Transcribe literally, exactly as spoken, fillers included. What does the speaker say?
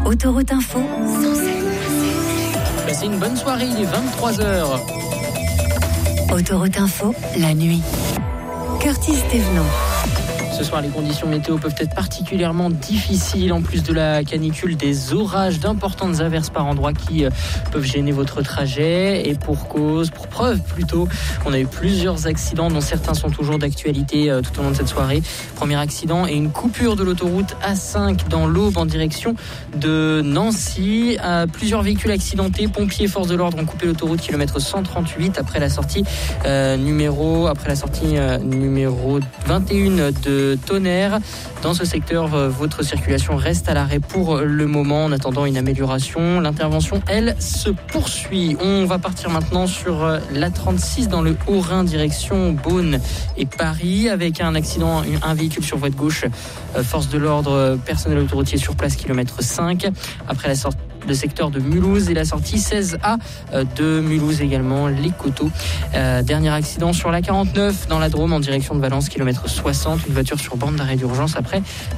Autoroute Info. C'est une bonne soirée, il est vingt-trois heures. Autoroute Info, la nuit. Curtis Thévenot. Ce soir, les conditions météo peuvent être particulièrement difficiles. En plus de la canicule, des orages, d'importantes averses par endroits qui euh, peuvent gêner votre trajet. Et pour cause, pour preuve plutôt, on a eu plusieurs accidents dont certains sont toujours d'actualité euh, tout au long de cette soirée. Premier accident et une coupure de l'autoroute A cinq dans l'Aube en direction de Nancy. Euh, plusieurs véhicules accidentés, pompiers et forces de l'ordre ont coupé l'autoroute kilomètre cent trente-huit après la sortie euh, numéro après la sortie euh, numéro vingt et un de Tonnerre. Dans ce secteur, votre circulation reste à l'arrêt pour le moment en attendant une amélioration. L'intervention, elle, se poursuit. On va partir maintenant sur l'A trente-six dans le Haut-Rhin, direction Beaune et Paris, avec un accident, un véhicule sur voie de gauche. Force de l'ordre, personnel autoroutier sur place, kilomètre cinq. Après la sortie, le secteur de Mulhouse et la sortie seize A de Mulhouse également, les Coteaux. Euh, dernier accident sur la quarante-neuf dans la Drôme en direction de Valence, kilomètre soixante. Une voiture sur bande d'arrêt d'urgence après